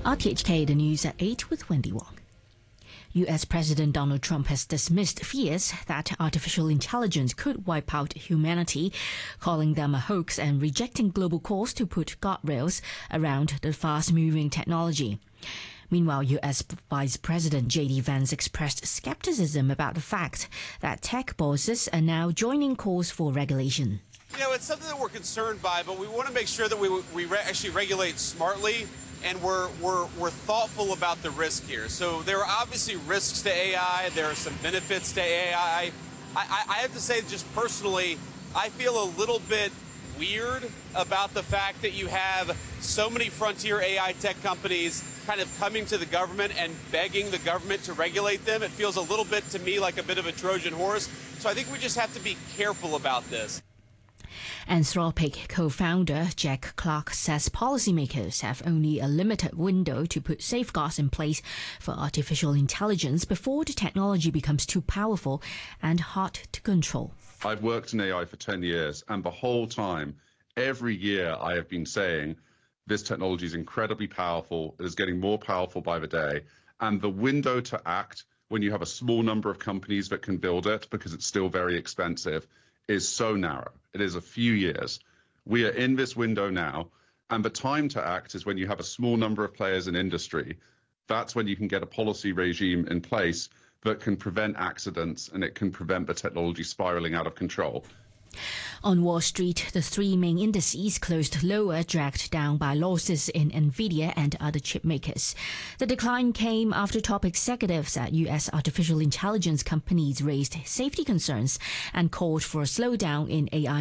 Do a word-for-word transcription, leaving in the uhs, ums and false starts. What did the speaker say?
R T H K, the news at eight with Wendy Wong. U S President Donald Trump has dismissed fears that artificial intelligence could wipe out humanity, calling them a hoax and rejecting global calls to put guardrails around the fast-moving technology. Meanwhile, U S Vice President J D Vance expressed skepticism about the fact that tech bosses are now joining calls for regulation. You know, it's something that we're concerned by, but we want to make sure that we, we re- actually regulate smartly, and we're, we're, we're thoughtful about the risk here. So there are obviously risks to A I. There are some benefits to A I. I, I have to say, just personally, I feel a little bit weird about the fact that you have so many frontier A I tech companies kind of coming to the government and begging the government to regulate them. It feels a little bit to me like a bit of a Trojan horse. So I think we just have to be careful about this. Anthropic co-founder Jack Clark says policymakers have only a limited window to put safeguards in place for artificial intelligence before the technology becomes too powerful and hard to control. I've worked in A I for ten years, and the whole time, every year I have been saying this technology is incredibly powerful, it is getting more powerful by the day, and the window to act when you have a small number of companies that can build it, because it's still very expensive, is so narrow. It is a few years. We are in this window now, and the time to act is when you have a small number of players in industry. That's when you can get a policy regime in place that can prevent accidents, and it can prevent the technology spiraling out of control. On Wall Street, the three main indices closed lower, dragged down by losses in Nvidia and other chip makers. The decline came after top executives at U S artificial intelligence companies raised safety concerns and called for a slowdown in A I